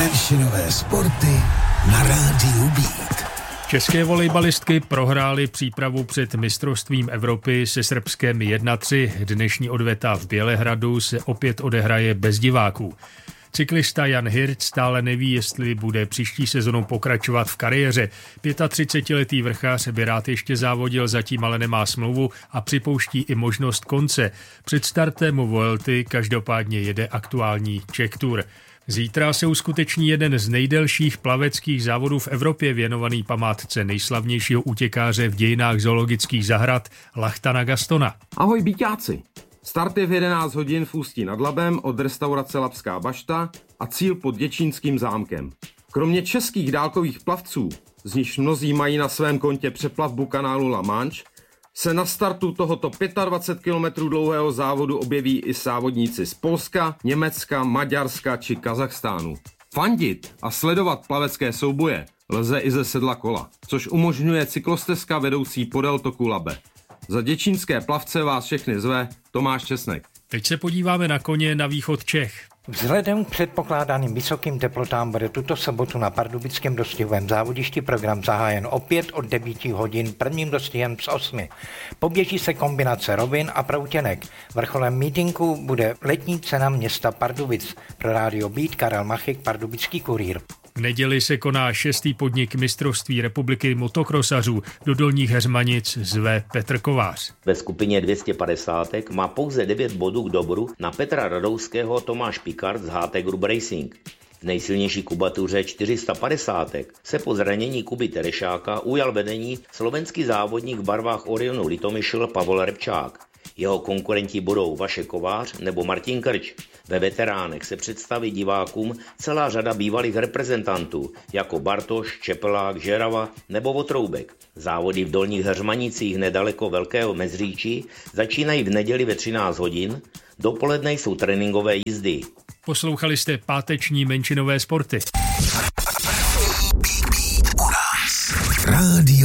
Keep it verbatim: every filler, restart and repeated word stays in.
Menšinové sporty na rádiu Beat. České volejbalistky prohrály přípravu před mistrovstvím Evropy se Srbskem jedna tři. Dnešní odveta v Bělehradu se opět odehraje bez diváků. Cyklista Jan Hirt stále neví, jestli bude příští sezonu pokračovat v kariéře. třicetiletý vrchař by rád ještě závodil, zatím ale nemá smlouvu a připouští i možnost konce. Před startem Vuelty každopádně jede aktuální Czech Tour. Zítra se uskuteční jeden z nejdelších plaveckých závodů v Evropě věnovaný památce nejslavnějšího útěkáře v dějinách zoologických zahrad Lachtana Gastona. Ahoj bíťáci! Start je v jedenáct hodin v Ústí nad Labem od restaurace Labská bašta a cíl pod Děčínským zámkem. Kromě českých dálkových plavců, z nichž mnozí mají na svém kontě přeplavbu kanálu La Manche, se na startu tohoto dvacet pět kilometrů dlouhého závodu objeví i závodníci z Polska, Německa, Maďarska či Kazachstánu. Fandit a sledovat plavecké souboje lze i ze sedla kola, což umožňuje cyklostezka vedoucí podél toku Labe. Za děčínské plavce vás všechny zve Tomáš Česnek. Teď se podíváme na koně na východ Čech. Vzhledem k předpokládaným vysokým teplotám bude tuto sobotu na pardubickém dostihovém závodišti program zahájen opět od devíti hodin prvním dostihem z osmi. Poběží se kombinace rovin a proutěnek. Vrcholem mítinku bude letní cena města Pardubic. Pro rádio Beat Karel Machik, Pardubický kurýr. V neděli se koná šestý podnik mistrovství republiky motokrosařů. Do Dolních Heřmanic zve Petr Kovář. Ve skupině dvě stě padesát má pouze devět bodů k dobru na Petra Radouského Tomáš Pikard z H T Group Racing. V nejsilnější kubatuře čtyři sta padesát se po zranění Kuby Terešáka ujal vedení slovenský závodník v barvách Orionu Litomyšl Pavol Repčák. Jeho konkurenti budou Vašek Kovář nebo Martin Krč. Ve veteránech se představí divákům celá řada bývalých reprezentantů, jako Bartoš, Čepelák, Žerava nebo Votroubek. Závody v Dolních Heřmanicích nedaleko Velkého Mezříčí začínají v neděli ve třináct hodin, dopoledne jsou tréninkové jízdy. Poslouchali jste páteční menšinové sporty. Rádio